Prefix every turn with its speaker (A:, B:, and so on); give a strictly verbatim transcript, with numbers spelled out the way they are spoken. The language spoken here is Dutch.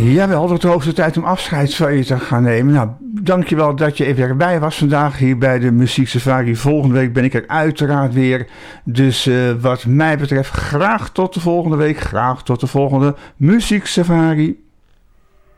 A: Jawel, het wordt de hoogste tijd om afscheid van je te gaan nemen. Nou, dankjewel dat je even erbij was vandaag hier bij de Muziek Safari. Volgende week ben ik er uiteraard weer. Dus uh, wat mij betreft graag tot de volgende week. Graag tot de volgende Muziek Safari.